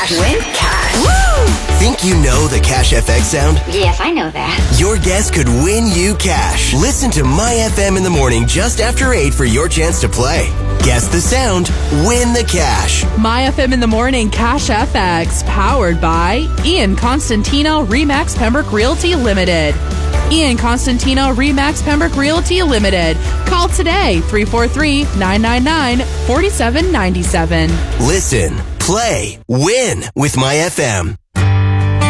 cash. Win cash. Woo! Think you know the Cash FX sound? Yes, I know that. Your guess could win you cash. Listen to My FM in the morning just after 8 for your chance to play. Guess the sound, win the cash. My FM in the morning, Cash FX, powered by Ian Constantino, Remax Pembroke Realty Limited. Ian Constantino, Remax Pembroke Realty Limited. Call today, 343-999-4797. Listen, play, win with My FM.